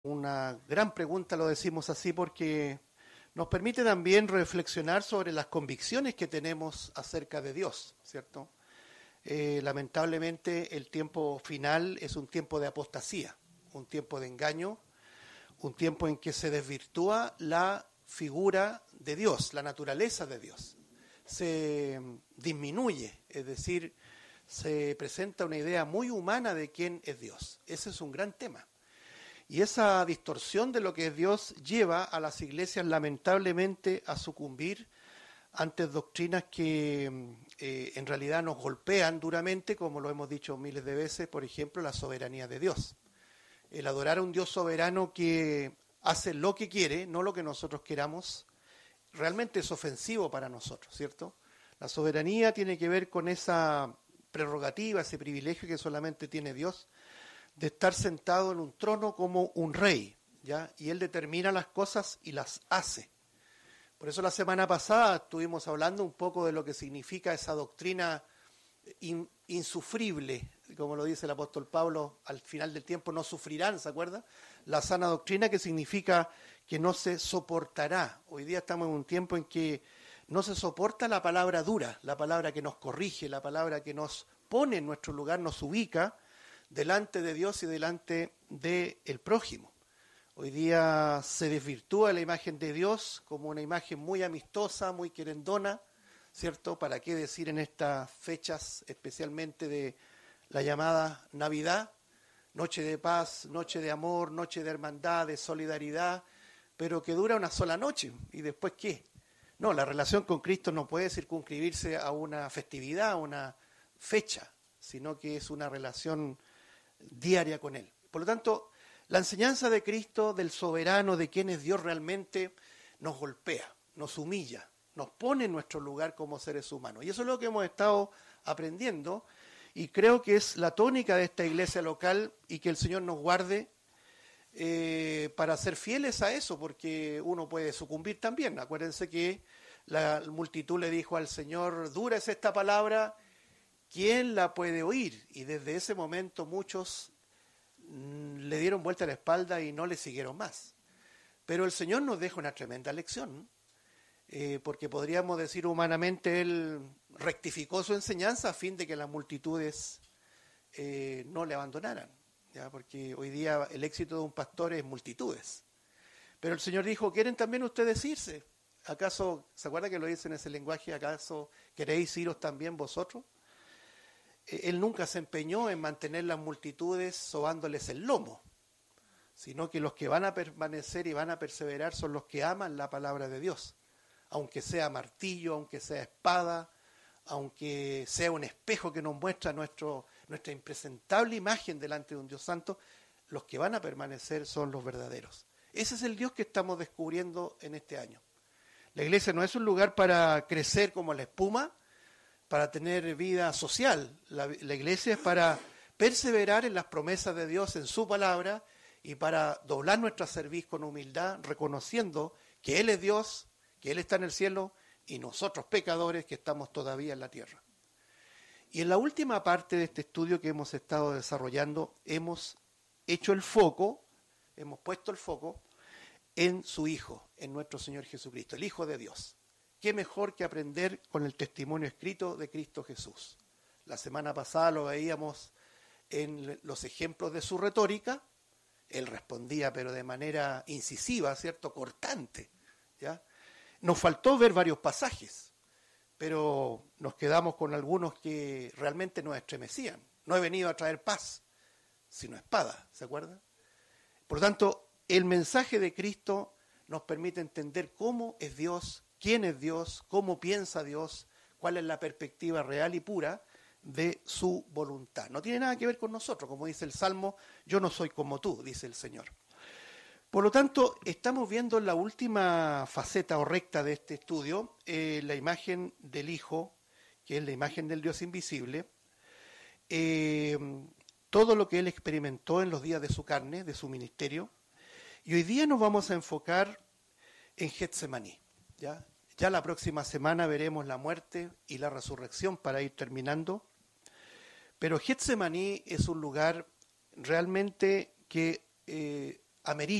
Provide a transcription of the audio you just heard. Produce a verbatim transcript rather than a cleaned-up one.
Una gran pregunta, lo decimos así, porque nos permite también reflexionar sobre las convicciones que tenemos acerca de Dios, ¿cierto? Eh, lamentablemente el tiempo final es un tiempo de apostasía, un tiempo de engaño, un tiempo en que se desvirtúa la figura de Dios, la naturaleza de Dios. Se disminuye, es decir, se presenta una idea muy humana de quién es Dios. Ese es un gran tema. Y esa distorsión de lo que es Dios lleva a las iglesias lamentablemente a sucumbir ante doctrinas que eh, en realidad nos golpean duramente, como lo hemos dicho miles de veces, por ejemplo, la soberanía de Dios. El adorar a un Dios soberano que hace lo que quiere, no lo que nosotros queramos, realmente es ofensivo para nosotros, ¿cierto? La soberanía tiene que ver con esa prerrogativa, ese privilegio que solamente tiene Dios, de estar sentado en un trono como un rey, ¿ya? Y Él determina las cosas y las hace. Por eso la semana pasada estuvimos hablando un poco de lo que significa esa doctrina in, insufrible, como lo dice el apóstol Pablo, al final del tiempo no sufrirán, ¿se acuerda? La sana doctrina, que significa que no se soportará. Hoy día estamos en un tiempo en que no se soporta la palabra dura, la palabra que nos corrige, la palabra que nos pone en nuestro lugar, nos ubica delante de Dios y delante del prójimo. Hoy día se desvirtúa la imagen de Dios como una imagen muy amistosa, muy querendona, ¿cierto? ¿Para qué decir en estas fechas, especialmente de la llamada Navidad? Noche de paz, noche de amor, noche de hermandad, de solidaridad, pero que dura una sola noche. ¿Y después qué? No, la relación con Cristo no puede circunscribirse a una festividad, a una fecha, sino que es una relación diaria con Él. Por lo tanto, la enseñanza de Cristo, del soberano, de quién es Dios realmente, nos golpea, nos humilla, nos pone en nuestro lugar como seres humanos. Y eso es lo que hemos estado aprendiendo, y creo que es la tónica de esta iglesia local, y que el Señor nos guarde eh, para ser fieles a eso, porque uno puede sucumbir también. Acuérdense que la multitud le dijo al Señor: dura es esta palabra, ¿quién la puede oír? Y desde ese momento muchos mmm, le dieron vuelta a la espalda y no le siguieron más. Pero el Señor nos deja una tremenda lección, eh, porque podríamos decir humanamente, Él rectificó su enseñanza a fin de que las multitudes eh, no le abandonaran, ¿ya? Porque hoy día el éxito de un pastor es multitudes. Pero el Señor dijo: ¿quieren también ustedes irse? ¿Acaso, se acuerda que lo dice en ese lenguaje, acaso queréis iros también vosotros? Él nunca se empeñó en mantener las multitudes sobándoles el lomo, sino que los que van a permanecer y van a perseverar son los que aman la palabra de Dios, aunque sea martillo, aunque sea espada, aunque sea un espejo que nos muestra nuestro, nuestra impresentable imagen delante de un Dios santo. Los que van a permanecer son los verdaderos. Ese es el Dios que estamos descubriendo en este año. La iglesia no es un lugar para crecer como la espuma, para tener vida social. La, la iglesia es para perseverar en las promesas de Dios, en su palabra, y para doblar nuestra cerviz con humildad, reconociendo que Él es Dios, que Él está en el cielo, y nosotros pecadores que estamos todavía en la tierra. Y en la última parte de este estudio que hemos estado desarrollando, hemos hecho el foco, hemos puesto el foco en su Hijo, en nuestro Señor Jesucristo, el Hijo de Dios. ¿Qué mejor que aprender con el testimonio escrito de Cristo Jesús? La semana pasada lo veíamos en los ejemplos de su retórica. Él respondía, pero de manera incisiva, ¿cierto? Cortante, ¿ya? Nos faltó ver varios pasajes, pero nos quedamos con algunos que realmente nos estremecían. No he venido a traer paz, sino espada, ¿se acuerdan? Por lo tanto, el mensaje de Cristo nos permite entender cómo es Dios, quién es Dios, cómo piensa Dios, cuál es la perspectiva real y pura de su voluntad. No tiene nada que ver con nosotros, como dice el Salmo: yo no soy como tú, dice el Señor. Por lo tanto, estamos viendo en la última faceta o recta de este estudio eh, la imagen del Hijo, que es la imagen del Dios invisible, eh, todo lo que Él experimentó en los días de su carne, de su ministerio, y hoy día nos vamos a enfocar en Getsemaní, ¿ya? Ya la próxima semana veremos la muerte y la resurrección para ir terminando. Pero Getsemaní es un lugar realmente que eh, amerita